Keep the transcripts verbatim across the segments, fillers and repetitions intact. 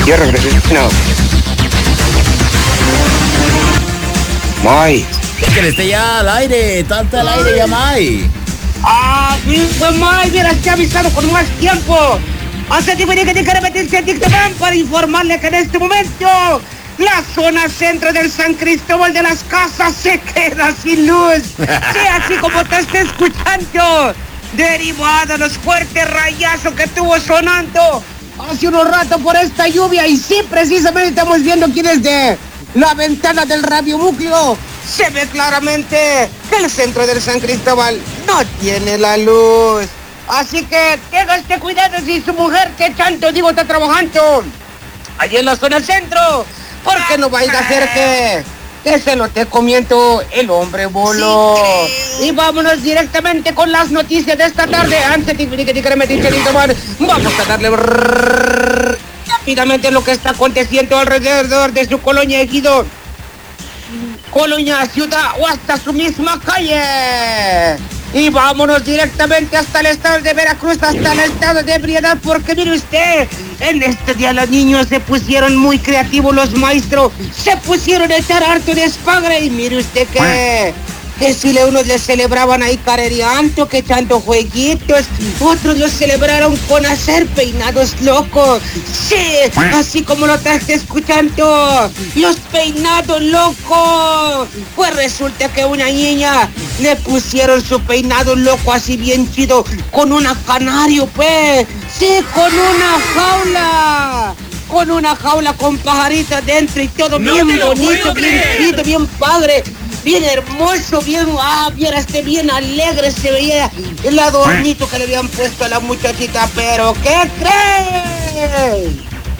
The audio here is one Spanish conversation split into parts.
Yo regresé. No. May. Que le esté ya al aire, tanto al aire ya, May. Ah, sí, pues May, mira, te he avisado con más tiempo. Hace tiempo que te quiero meterse a TikTok para informarle que en este momento la zona centro del San Cristóbal de las Casas se queda sin luz. Sí, así como te está escuchando, derivado de los fuertes rayazos que estuvo sonando hace unos ratos por esta lluvia. Y sí, precisamente estamos viendo aquí desde la ventana del radio núcleo. Se ve claramente que el centro del San Cristóbal no tiene la luz. Así que tenga este cuidado si su mujer que tanto digo está trabajando allí en la zona centro, porque no vaya a hacer que, que se lo esté comiendo el hombre bolo. Sí. Y vámonos directamente con las noticias de esta tarde. Antes de que vamos a darle rápidamente lo que está aconteciendo alrededor de su colonia Ejido, colonia, ciudad o hasta su misma calle. Y vámonos directamente hasta el estado de Veracruz, hasta el estado de Briedad, porque mire usted, en este día los niños se pusieron muy creativos, los maestros se pusieron a echar harto de espagre, y mire usted que... que si le unos les celebraban ahí carereando, que echando jueguitos, otros los celebraron con hacer peinados locos. Sí, así como lo estás escuchando, los peinados locos. Pues resulta que una niña le pusieron su peinado loco así bien chido, con una canario, pues. Sí, con una jaula. Con una jaula con pajaritas dentro y todo no bien bonito, bien chido, bien padre. Bien hermoso, bien, ah, bien, este, bien alegre se veía el adornito que le habían puesto a la muchachita, pero ¿qué cree?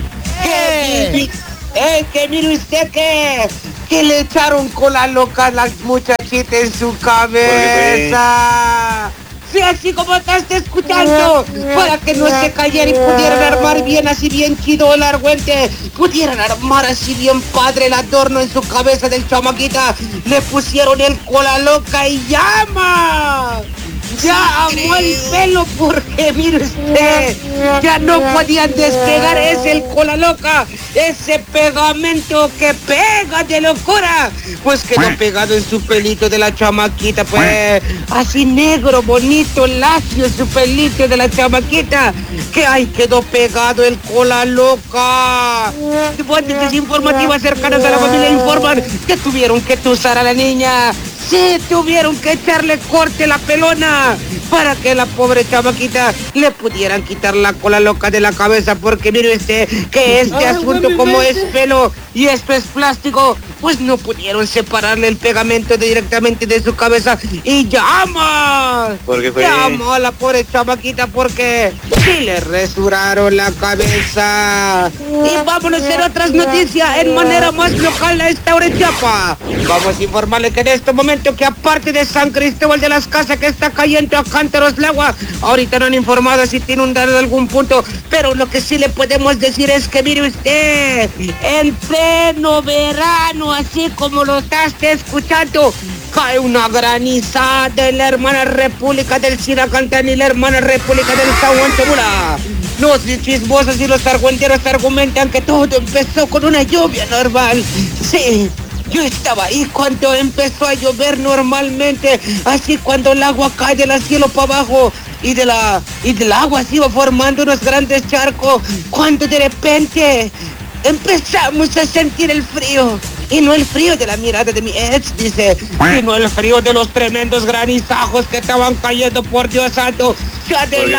¿Qué? Eh, que mire usted que, que le echaron cola loca a la muchachita en su cabeza. Sí, así como estás escuchando, para que no se cayera y pudieran armar bien así bien chido el argüente, pudieran armar así bien padre el adorno en su cabeza del chamaquita, le pusieron el cola loca y llama. Ya amó el pelo porque mire usted, ya no podían despegar ese el cola loca, ese pegamento que pega de locura, pues quedó pegado en su pelito de la chamaquita, pues así negro, bonito, lacio su pelito de la chamaquita, que ahí quedó pegado el cola loca. Fuentes informativas cercanas a la familia informan que tuvieron que tusar a la niña. Sí, tuvieron que echarle corte la pelona para que la pobre chamaquita le pudieran quitar la cola loca de la cabeza, porque mire usted que este asunto como es pelo y esto es plástico, pues no pudieron separarle el pegamento directamente de su cabeza y llama. ¿Por qué fue? Llamó a la pobre chamaquita porque sí le resuraron la cabeza. Y vámonos a hacer otras noticias en manera más local a esta hora en Chiapas. Vamos a informarle que en este momento que aparte de San Cristóbal de las Casas que está cayendo a cántaros el agua, ahorita no han informado si tiene un daño de algún punto, pero lo que sí le podemos decir es que mire usted, en pleno verano, así como lo está usted escuchando, cae una granizada en la hermana República del Sinacantán y la hermana República del San Juan Cholula. Los chismosos y los argüenteros argumentan que todo empezó con una lluvia normal. Sí, yo estaba ahí cuando empezó a llover normalmente, así cuando el agua cae del cielo para abajo y de la y del agua se iba formando unos grandes charcos, cuando de repente empezamos a sentir el frío. Y no el frío de la mirada de mi ex, dice, sino el frío de los tremendos granizajos que estaban cayendo, por Dios santo. ¡Se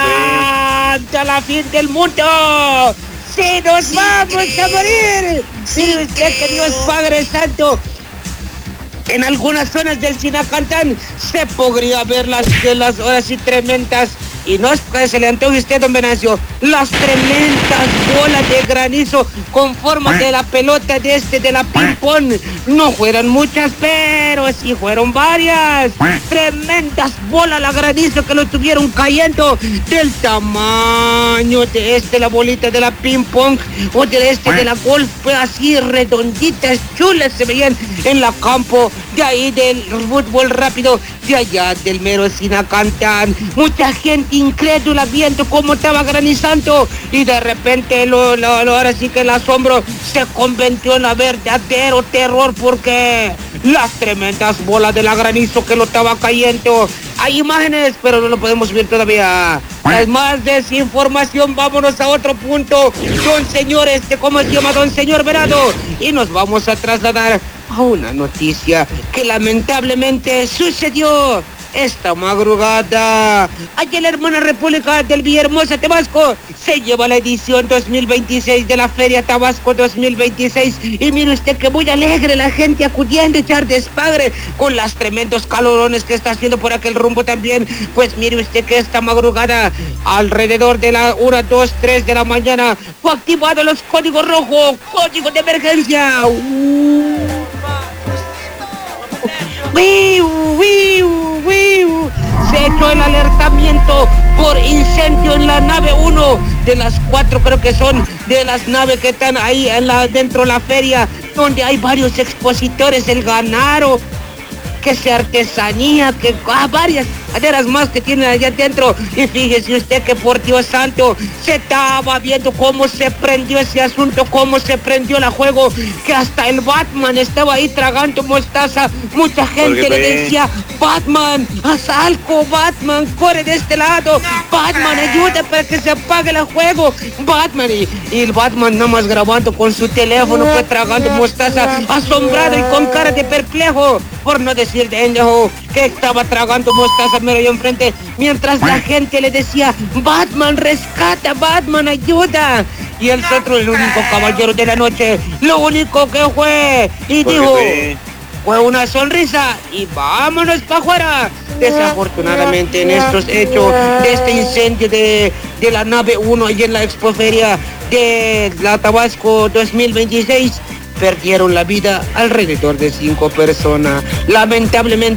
adelanta la fin del mundo! ¡Sí, nos sí, vamos creo. a morir! Sí, sí usted que Dios Padre Santo, en algunas zonas del Sinacantán se podría ver las, las horas y tremendas, y no es que se le antoje a usted, don Venancio, las tremendas bolas de granizo con forma de la pelota de este, de la ping-pong. No fueron muchas, pero sí fueron varias. Tremendas bolas de granizo que lo estuvieron cayendo del tamaño de este, la bolita de la ping-pong, o de este, de la golf, así redonditas, chulas, se veían en la campo de ahí del fútbol rápido, de allá del mero Sinacantán. Mucha gente incrédula viendo cómo estaba granizando y de repente lo, lo, lo, ahora sí que el asombro se convirtió en la verdadero terror porque las tremendas bolas de la granizo que lo estaba cayendo. Hay imágenes, pero no lo podemos ver todavía. Hay más desinformación, vámonos a otro punto. Don señor, este, ¿cómo se llama? Don señor Verado. Y nos vamos a trasladar a una noticia que lamentablemente sucedió esta madrugada. Allá la hermana República del Villahermosa, Tabasco, se lleva la edición dos mil veintiséis de la Feria Tabasco dos mil veintiséis. Y mire usted que muy alegre la gente acudiendo a echar despadre con los tremendos calorones que está haciendo por aquel rumbo también. Pues mire usted que esta madrugada, alrededor de la una, dos, tres de la mañana, fue activado los códigos rojos, código de emergencia. Uh. ¡Wiu, wiu, wiu! Se echó el alertamiento por incendio en la nave uno de las cuatro, creo que son, de las naves que están ahí en la, dentro de la feria, donde hay varios expositores, el ganado, que sea artesanía, que ah, varias maderas más que tienen allá adentro. Y fíjese usted que por Dios santo se estaba viendo cómo se prendió ese asunto, cómo se prendió el juego, que hasta el Batman estaba ahí tragando mostaza. Mucha gente le decía: Batman, haz algo, Batman, corre de este lado, Batman, ayuda para que se apague el juego, Batman. Y, y el Batman nada más grabando con su teléfono, fue tragando mostaza, asombrado y con cara de perplejo, por no decir de enojo, que estaba tragando mostaza mero ahí enfrente, mientras la gente le decía: Batman, rescata, Batman, ayuda. Y el otro, el único caballero de la noche, lo único que fue y dijo, fue una sonrisa y vámonos para afuera. Desafortunadamente en estos hechos de este incendio de, de la nave uno y en la expoferia de la Tabasco dos mil veintiséis, perdieron la vida alrededor de cinco personas. Lamentablemente